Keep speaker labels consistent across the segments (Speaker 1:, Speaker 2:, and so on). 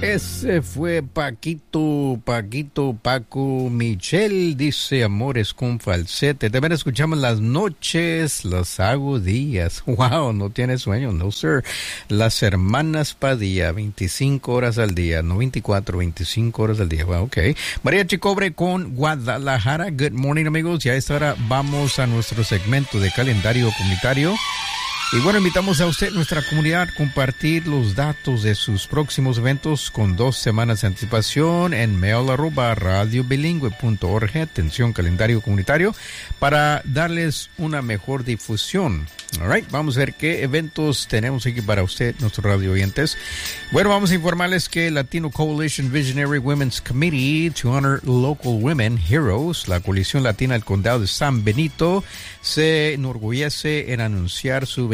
Speaker 1: Ese fue Paco Michelle, dice Amores con falsete. También escuchamos Las noches, las hago días. Wow, no tiene sueño, no sir. Las hermanas Padilla, 25 horas al día, no 24, 25 horas al día. Wow, ok. María Chicobre con Guadalajara. Good morning, amigos. Y a esta hora vamos a nuestro segmento de calendario comunitario. Y bueno, invitamos a usted, nuestra comunidad, a compartir los datos de sus próximos eventos con 2 semanas de anticipación en mail@radiobilingüe.org, atención calendario comunitario, para darles una mejor difusión. All right, vamos a ver qué eventos tenemos aquí para usted, nuestros radio oyentes. Bueno, vamos a informarles que Latino Coalition Visionary Women's Committee to Honor Local Women Heroes, la coalición latina del condado de San Benito, se enorgullece en anunciar su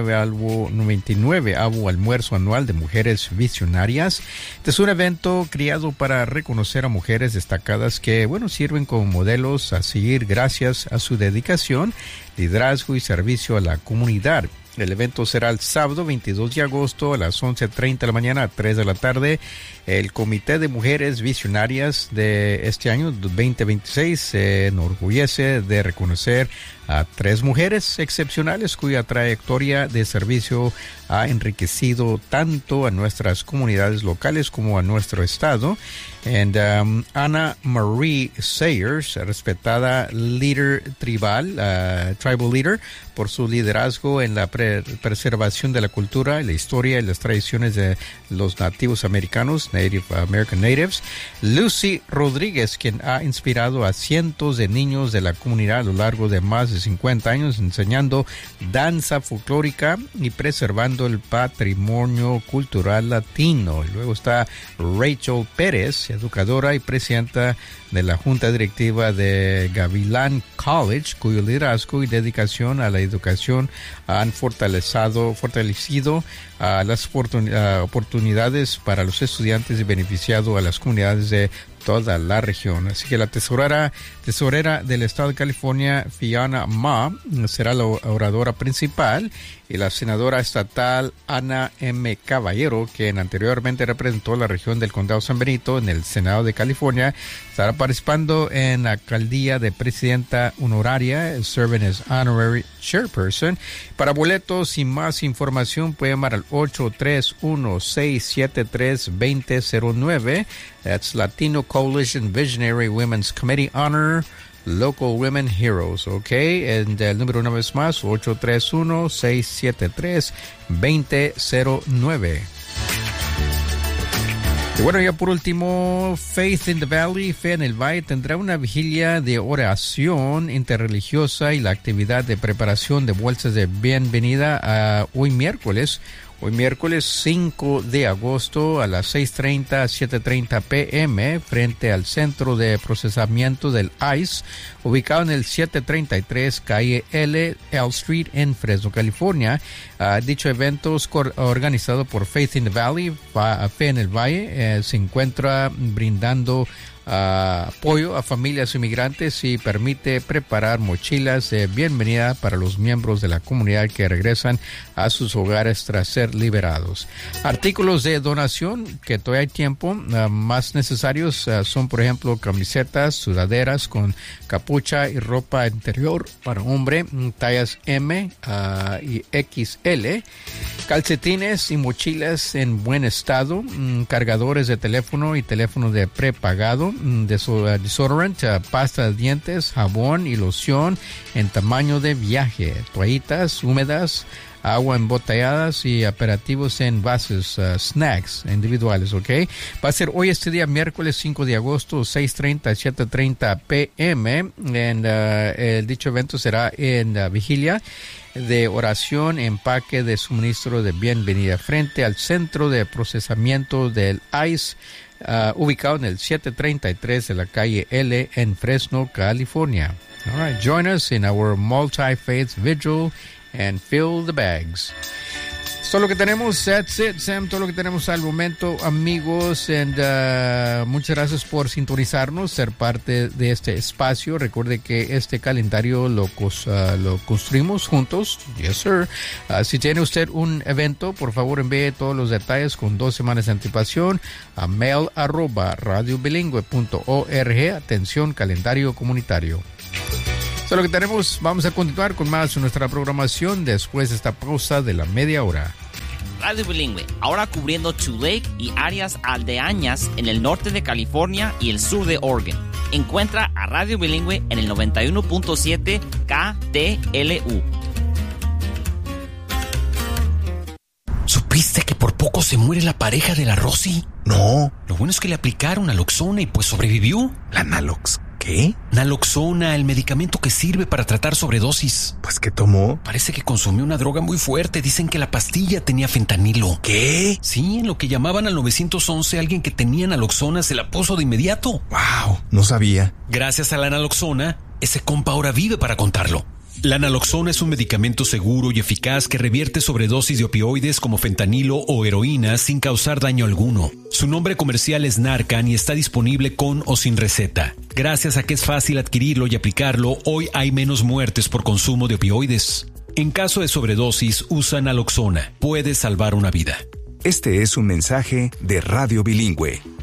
Speaker 1: 29avo almuerzo anual de mujeres visionarias. Este es un evento creado para reconocer a mujeres destacadas que, bueno, sirven como modelos a seguir gracias a su dedicación, liderazgo y servicio a la comunidad. El evento será el sábado 22 de agosto a las 11:30 de la mañana a 3 de la tarde. El Comité de Mujeres Visionarias de este año 2026 se enorgullece de reconocer a 3 mujeres excepcionales cuya trayectoria de servicio ha enriquecido tanto a nuestras comunidades locales como a nuestro estado. Ana Marie Sayers, respetada líder tribal leader, por su liderazgo en la preservación de la cultura, la historia y las tradiciones de los nativos americanos, Native American Natives. Lucy Rodríguez, quien ha inspirado a cientos de niños de la comunidad a lo largo de más de 50 años enseñando danza folclórica y preservando el patrimonio cultural latino. Y luego está Rachel Pérez, educadora y presidenta de la Junta Directiva de Gavilán College, cuyo liderazgo y dedicación a la educación han fortalecido las oportunidades para los estudiantes y beneficiado a las comunidades de toda la región. Así que la tesorera del estado de California, Fiona Ma, será la oradora principal, y la senadora estatal Ana M. Caballero, quien anteriormente representó la región del condado San Benito en el Senado de California, estará participando en la alcaldía de presidenta honoraria, serving as honorary chairperson. Para boletos y más información puede llamar al 831-673-2009. That's Latino Coalition Visionary Women's Committee Honor Local Women Heroes, ¿ok? El número una vez más, 831-673-2009. Y bueno, ya por último, Faith in the Valley, Fe en el Valle, tendrá una vigilia de oración interreligiosa y la actividad de preparación de bolsas de bienvenida hoy miércoles 5 de agosto a las 6:30 a 7:30 p.m. frente al Centro de Procesamiento del ICE, ubicado en el 733 calle L Street en Fresno, California. Dicho evento es organizado por Faith in the Valley, Fe en el Valle, se encuentra brindando apoyo a familias inmigrantes y permite preparar mochilas de bienvenida para los miembros de la comunidad que regresan a sus hogares tras ser liberados. Artículos de donación que todavía hay tiempo más necesarios son, por ejemplo, camisetas, sudaderas con capucha y ropa interior para hombre, tallas M y XL, calcetines y mochilas en buen estado, cargadores de teléfono y teléfono de prepagado, desodorant, pasta de dientes, jabón y loción en tamaño de viaje, toallitas húmedas, agua embotelladas y aperitivos en envases, snacks individuales, ¿ok? Va a ser hoy este día, miércoles 5 de agosto, 6:30 a 7:30 p.m. El dicho evento será en la vigilia de oración, empaque de suministro de bienvenida frente al Centro de Procesamiento del ICE, ubicado en el 733 de la calle L en Fresno, California. All right, join us in our multi-faith vigil and fill the bags. Todo lo que tenemos, that's it, Sam, todo lo que tenemos al momento, amigos, and muchas gracias por sintonizarnos, ser parte de este espacio. Recuerde que este calendario lo construimos juntos, yes sir. Si tiene usted un evento, por favor envíe todos los detalles con 2 semanas de anticipación a mail@radiobilingüe.org. Atención, calendario comunitario. Eso es lo que tenemos. Vamos a continuar con más de nuestra programación después de esta pausa de la media hora.
Speaker 2: Radio Bilingüe, ahora cubriendo Tule y áreas aldeañas en el norte de California y el sur de Oregon. Encuentra a Radio Bilingüe en el 91.7 KTLU.
Speaker 3: ¿Supiste que por poco se muere la pareja de la Rosy?
Speaker 4: No.
Speaker 3: Lo bueno es que le aplicaron naloxona y pues sobrevivió.
Speaker 4: ¿La Nalox? ¿Qué?
Speaker 3: Naloxona, el medicamento que sirve para tratar sobredosis.
Speaker 4: Pues, ¿qué tomó?
Speaker 3: Parece que consumió una droga muy fuerte. Dicen que la pastilla tenía fentanilo.
Speaker 4: ¿Qué?
Speaker 3: Sí, en lo que llamaban al 911, alguien que tenía naloxona se la puso de inmediato.
Speaker 4: Wow, no sabía.
Speaker 3: Gracias a la naloxona, ese compa ahora vive para contarlo. La naloxona es un medicamento seguro y eficaz que revierte sobredosis de opioides como fentanilo o heroína sin causar daño alguno. Su nombre comercial es Narcan y está disponible con o sin receta. Gracias a que es fácil adquirirlo y aplicarlo, hoy hay menos muertes por consumo de opioides. En caso de sobredosis, usa naloxona. Puede salvar una vida.
Speaker 5: Este es un mensaje de Radio Bilingüe,